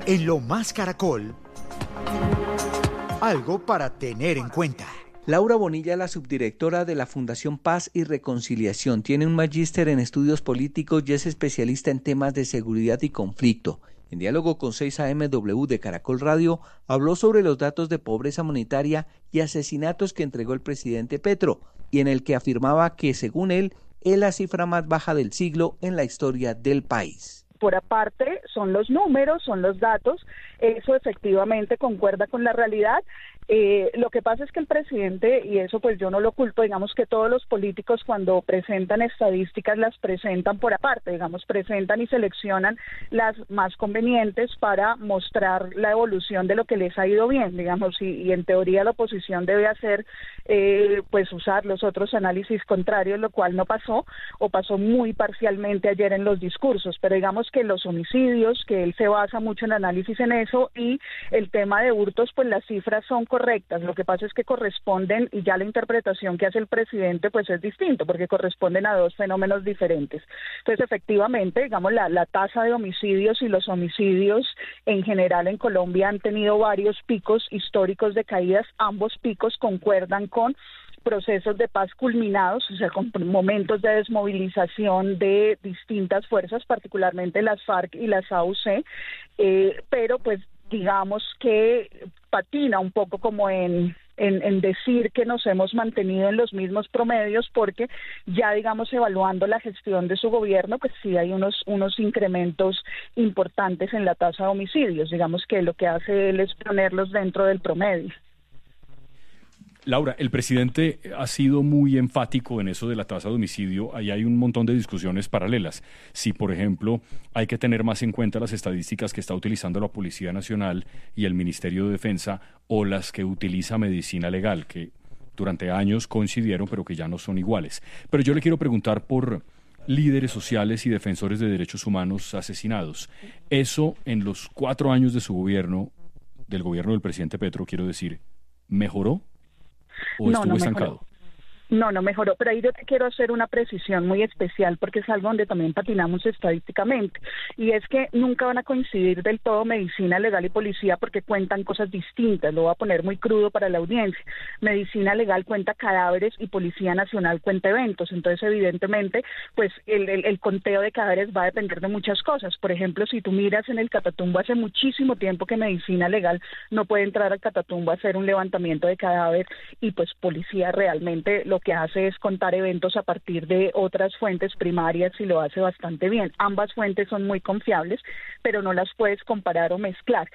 En Lo Más Caracol, algo para tener en cuenta. Laura Bonilla, la subdirectora de la Fundación Paz y Reconciliación, tiene un magíster en estudios políticos y es especialista en temas de seguridad y conflicto. En diálogo con 6am de Caracol Radio, habló sobre los datos de pobreza monetaria y asesinatos que entregó el presidente Petro, y en el que afirmaba que, según él, es la cifra más baja del siglo en la historia del país. Por aparte, son los números, son los datos, eso efectivamente concuerda con la realidad. Lo que pasa es que el presidente, y eso pues yo no lo culpo, digamos que todos los políticos cuando presentan estadísticas las presentan por aparte, digamos, presentan y seleccionan las más convenientes para mostrar la evolución de lo que les ha ido bien, digamos, y en teoría la oposición debe hacer, pues usar los otros análisis contrarios, lo cual no pasó, o pasó muy parcialmente ayer en los discursos, pero digamos que los homicidios, que él se basa mucho en análisis en eso, y el tema de hurtos, pues las cifras son correctas. Lo que pasa es que corresponden, y ya la interpretación que hace el presidente pues es distinto, porque corresponden a dos fenómenos diferentes. Entonces, efectivamente, digamos, la tasa de homicidios y los homicidios en general en Colombia han tenido varios picos históricos de caídas. Ambos picos concuerdan con procesos de paz culminados, o sea, con momentos de desmovilización de distintas fuerzas, particularmente las FARC y las AUC, pero pues digamos que patina un poco como en decir que nos hemos mantenido en los mismos promedios, porque ya digamos evaluando la gestión de su gobierno, pues sí hay unos incrementos importantes en la tasa de homicidios, digamos que lo que hace él es ponerlos dentro del promedio. Laura, el presidente ha sido muy enfático en eso de la tasa de homicidio. Ahí hay un montón de discusiones paralelas. Si, por ejemplo, hay que tener más en cuenta las estadísticas que está utilizando la Policía Nacional y el Ministerio de Defensa, o las que utiliza Medicina Legal, que durante años coincidieron, pero que ya no son iguales. Pero yo le quiero preguntar por líderes sociales y defensores de derechos humanos asesinados. Eso, en los 4 años de su gobierno, del gobierno del presidente Petro, quiero decir, ¿mejoró? ¿O estuvo estancado? No mejoró, pero ahí yo te quiero hacer una precisión muy especial, porque es algo donde también patinamos estadísticamente, y es que nunca van a coincidir del todo medicina legal y policía, porque cuentan cosas distintas. Lo voy a poner muy crudo para la audiencia. Medicina legal cuenta cadáveres y Policía Nacional cuenta eventos, entonces evidentemente pues el conteo de cadáveres va a depender de muchas cosas. Por ejemplo, si tú miras en el Catatumbo, hace muchísimo tiempo que medicina legal no puede entrar al Catatumbo a hacer un levantamiento de cadáver, y pues policía realmente lo que hace es contar eventos a partir de otras fuentes primarias, y lo hace bastante bien. Ambas fuentes son muy confiables, pero no las puedes comparar o mezclar.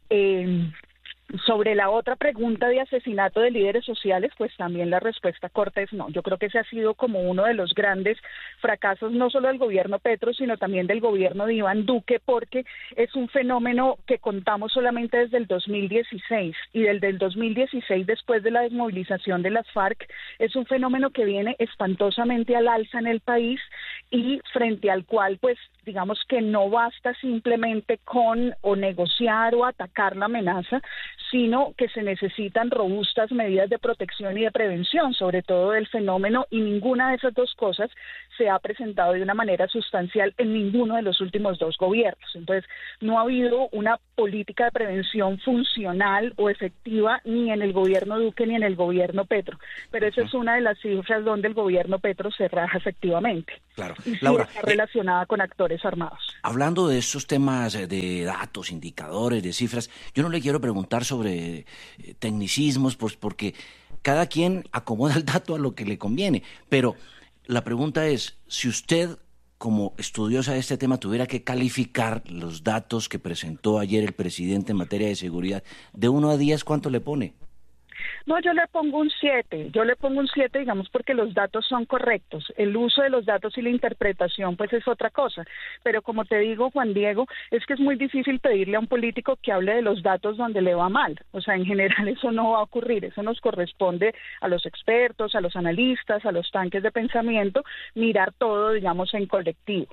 Sobre la otra pregunta de asesinato de líderes sociales, pues también la respuesta corta es no. Yo creo que ese ha sido como uno de los grandes fracasos, no solo del gobierno Petro, sino también del gobierno de Iván Duque, porque es un fenómeno que contamos solamente desde el 2016, y desde el 2016, después de la desmovilización de las FARC, es un fenómeno que viene espantosamente al alza en el país, y frente al cual pues digamos que no basta simplemente con o negociar o atacar la amenaza, sino que se necesitan robustas medidas de protección y de prevención, sobre todo del fenómeno, y ninguna de esas dos cosas se ha presentado de una manera sustancial en ninguno de los últimos 2 gobiernos. Entonces, no ha habido una política de prevención funcional o efectiva ni en el gobierno Duque ni en el gobierno Petro, pero esa es una de las cifras donde el gobierno Petro se raja efectivamente. Claro. Y sí Laura, está relacionada con actores armados. Hablando de estos temas de datos, indicadores, de cifras, yo no le quiero preguntar sobre tecnicismos, pues porque cada quien acomoda el dato a lo que le conviene, pero la pregunta es, si usted, como estudiosa de este tema, tuviera que calificar los datos que presentó ayer el presidente en materia de seguridad, de 1 a 10, ¿cuánto le pone? No, yo le pongo un 7, digamos, porque los datos son correctos. El uso de los datos y la interpretación pues es otra cosa, pero como te digo, Juan Diego, es que es muy difícil pedirle a un político que hable de los datos donde le va mal. O sea, en general eso no va a ocurrir, eso nos corresponde a los expertos, a los analistas, a los tanques de pensamiento, mirar todo, digamos, en colectivo.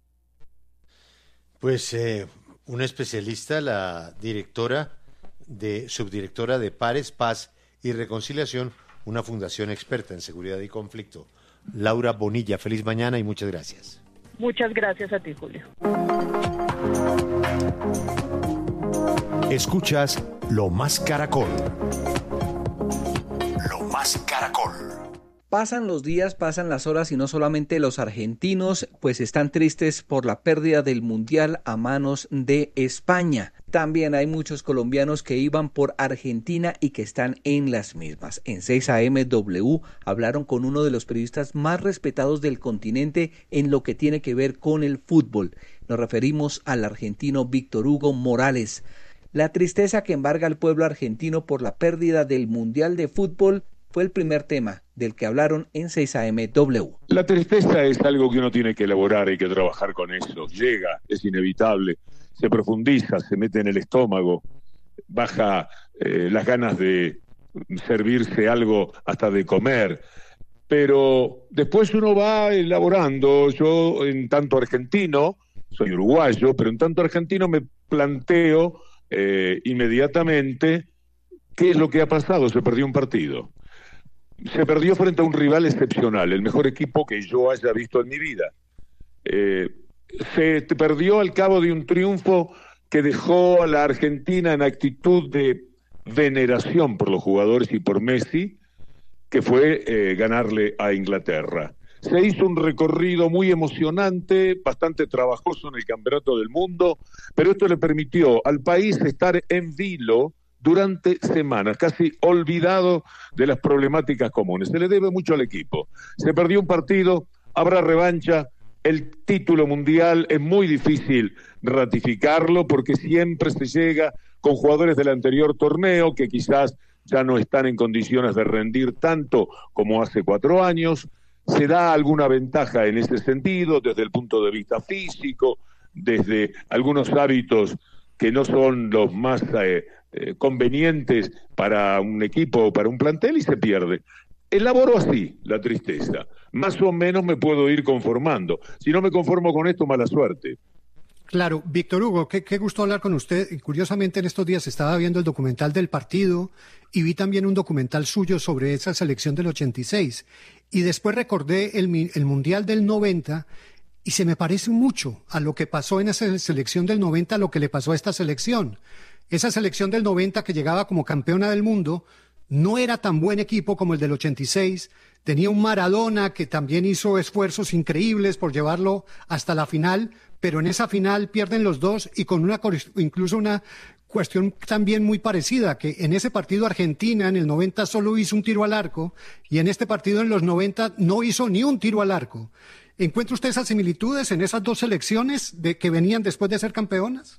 Pues una especialista, la subdirectora de Pares, Paz y Reconciliación, una fundación experta en seguridad y conflicto. Laura Bonilla, feliz mañana y muchas gracias. Muchas gracias a ti, Julio. Escuchas Lo Más Caracol. Lo Más Caracol. Pasan los días, pasan las horas y no solamente los argentinos pues están tristes por la pérdida del Mundial a manos de España. También hay muchos colombianos que iban por Argentina y que están en las mismas. En 6am hablaron con uno de los periodistas más respetados del continente en lo que tiene que ver con el fútbol. Nos referimos al argentino Víctor Hugo Morales. La tristeza que embarga al pueblo argentino por la pérdida del Mundial de Fútbol fue el primer tema del que hablaron en 6amW. La tristeza es algo que uno tiene que elaborar, hay que trabajar con eso. Llega, es inevitable, se profundiza, se mete en el estómago, baja las ganas de servirse algo hasta de comer. Pero después uno va elaborando. Yo, en tanto argentino, soy uruguayo, pero en tanto argentino me planteo inmediatamente qué es lo que ha pasado. Se perdió un partido. Se perdió frente a un rival excepcional, el mejor equipo que yo haya visto en mi vida. Se perdió al cabo de un triunfo que dejó a la Argentina en actitud de veneración por los jugadores y por Messi, que fue ganarle a Inglaterra. Se hizo un recorrido muy emocionante, bastante trabajoso en el Campeonato del Mundo, pero esto le permitió al país estar en vilo durante semanas, casi olvidado de las problemáticas comunes. Se le debe mucho al equipo. Se perdió un partido, habrá revancha. El título mundial es muy difícil ratificarlo porque siempre se llega con jugadores del anterior torneo que quizás ya no están en condiciones de rendir tanto como hace 4 años. Se da alguna ventaja en ese sentido desde el punto de vista físico, desde algunos hábitos que no son los más convenientes para un equipo o para un plantel, y se pierde. Elaboro así la tristeza. Más o menos me puedo ir conformando. Si no me conformo con esto, mala suerte. Claro, Víctor Hugo, qué gusto hablar con usted. Curiosamente, en estos días estaba viendo el documental del partido y vi también un documental suyo sobre esa selección del 86. Y después recordé el Mundial del 90 y se me parece mucho a lo que pasó en esa selección del 90, a lo que le pasó a esta selección. Esa selección del 90 que llegaba como campeona del mundo no era tan buen equipo como el del 86. Tenía un Maradona que también hizo esfuerzos increíbles por llevarlo hasta la final, pero en esa final pierden los dos y con incluso una cuestión también muy parecida, que en ese partido Argentina en el 90 solo hizo un tiro al arco y en este partido en los 90 no hizo ni un tiro al arco. ¿Encuentra usted esas similitudes en esas dos selecciones que venían después de ser campeonas?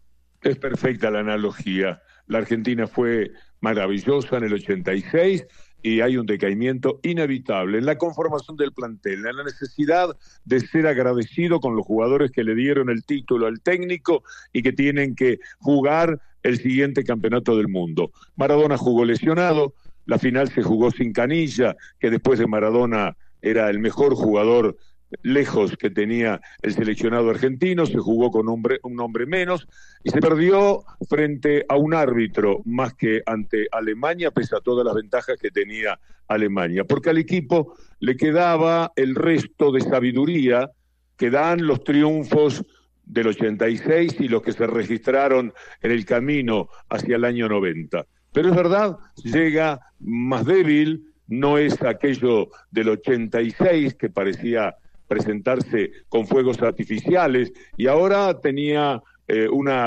Es perfecta la analogía. La Argentina fue maravillosa en el 86 y hay un decaimiento inevitable en la conformación del plantel, en la necesidad de ser agradecido con los jugadores que le dieron el título al técnico y que tienen que jugar el siguiente campeonato del mundo. Maradona jugó lesionado, la final se jugó sin Canilla, que después de Maradona era el mejor jugador lejos que tenía el seleccionado argentino, se jugó con un hombre menos y se perdió frente a un árbitro más que ante Alemania, pese a todas las ventajas que tenía Alemania, porque al equipo le quedaba el resto de sabiduría que dan los triunfos del 86 y los que se registraron en el camino hacia el año 90. Pero es verdad, llega más débil, no es aquello del 86 que parecía presentarse con fuegos artificiales y ahora tenía una